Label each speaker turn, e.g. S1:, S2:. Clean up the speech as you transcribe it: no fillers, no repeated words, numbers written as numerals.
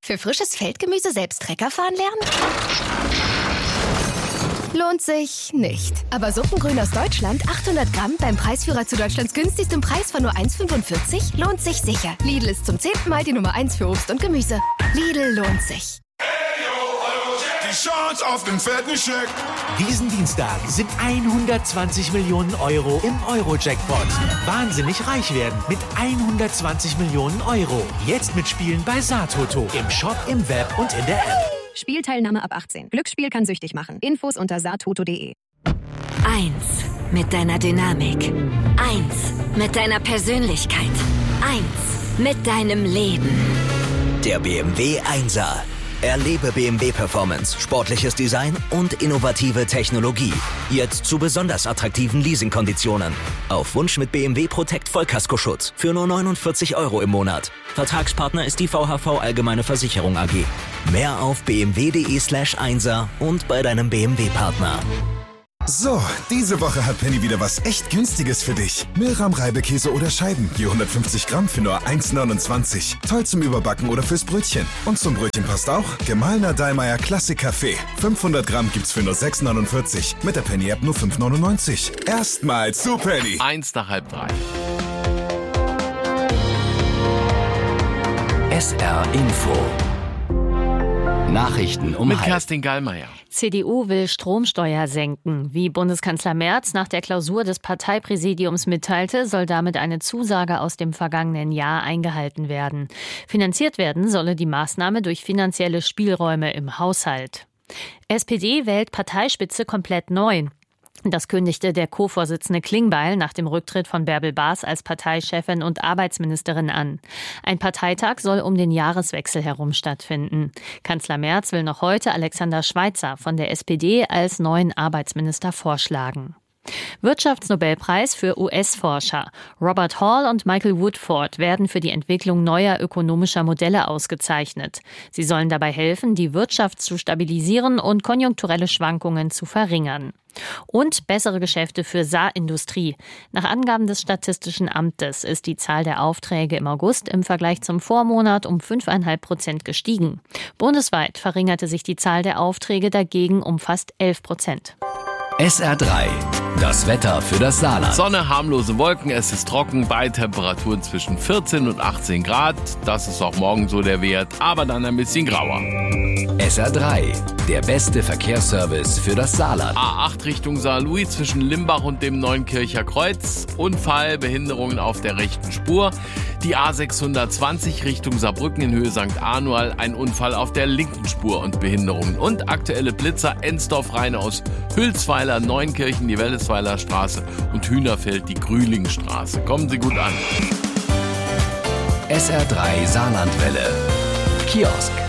S1: Für frisches Feldgemüse selbst Trecker fahren lernen? Lohnt sich nicht. Aber Suppengrün aus Deutschland, 800 Gramm, beim Preisführer zu Deutschlands günstigstem Preis von nur 1,45, lohnt sich sicher. Lidl ist zum 10. Mal die Nummer 1 für Obst und Gemüse. Lidl lohnt sich.
S2: Die Chance auf den fetten Scheck.
S3: Diesen Dienstag sind 120 Millionen Euro im Euro-Jackpot. Wahnsinnig reich werden mit 120 Millionen Euro. Jetzt mitspielen bei Satoto. Im Shop, im Web und in der App.
S4: Spielteilnahme ab 18. Glücksspiel kann süchtig machen. Infos unter satoto.de.
S5: 1 mit deiner Dynamik. 1 mit deiner Persönlichkeit. 1 mit deinem Leben.
S6: Der BMW 1er. Erlebe BMW Performance, sportliches Design und innovative Technologie. Jetzt zu besonders attraktiven Leasingkonditionen. Auf Wunsch mit BMW Protect Vollkaskoschutz für nur 49 € im Monat. Vertragspartner ist die VHV Allgemeine Versicherung AG. Mehr auf bmw.de/1er und bei deinem BMW-Partner.
S2: So, diese Woche hat Penny wieder was echt Günstiges für dich. Milram Reibekäse oder Scheiben, je 150 Gramm für nur 1,29. Toll zum Überbacken oder fürs Brötchen. Und zum Brötchen passt auch gemahlener Dallmayr Klassik-Kaffee. 500 Gramm gibt's für nur 6,49. Mit der Penny-App nur 5,99. Erstmals zu Penny.
S7: 2:30.
S8: SR Info. Nachrichten um
S7: Mit
S8: halb.
S7: Kerstin Gallmeier.
S9: CDU will Stromsteuer senken. Wie Bundeskanzler Merz nach der Klausur des Parteipräsidiums mitteilte, soll damit eine Zusage aus dem vergangenen Jahr eingehalten werden. Finanziert werden solle die Maßnahme durch finanzielle Spielräume im Haushalt. SPD wählt Parteispitze komplett neu. Das kündigte der Co-Vorsitzende Klingbeil nach dem Rücktritt von Bärbel Baas als Parteichefin und Arbeitsministerin an. Ein Parteitag soll um den Jahreswechsel herum stattfinden. Kanzler Merz will noch heute Alexander Schweitzer von der SPD als neuen Arbeitsminister vorschlagen. Wirtschaftsnobelpreis für US-Forscher. Robert Hall und Michael Woodford werden für die Entwicklung neuer ökonomischer Modelle ausgezeichnet. Sie sollen dabei helfen, die Wirtschaft zu stabilisieren und konjunkturelle Schwankungen zu verringern. Und bessere Geschäfte für Saarindustrie. Nach Angaben des Statistischen Amtes ist die Zahl der Aufträge im August im Vergleich zum Vormonat um 5,5% gestiegen. Bundesweit verringerte sich die Zahl der Aufträge dagegen um fast 11%.
S8: SR3. Das Wetter für das Saarland.
S7: Sonne, harmlose Wolken, es ist trocken, bei Temperaturen zwischen 14 und 18 Grad. Das ist auch morgen so der Wert, aber dann ein bisschen grauer.
S8: SR3. Der beste Verkehrsservice für das Saarland.
S7: A8 Richtung Saarlouis zwischen Limbach und dem Neunkircher Kreuz. Unfall, Behinderungen auf der rechten Spur. Die A620 Richtung Saarbrücken in Höhe St. Anual. Ein Unfall auf der linken Spur und Behinderungen. Und aktuelle Blitzer Ensdorf-Rhein aus Hülsweiler, Neunkirchen, die Wellesweiler Straße und Hühnerfeld, die Grühlingstraße. Kommen Sie gut an.
S8: SR3 Saarlandwelle. Kiosk.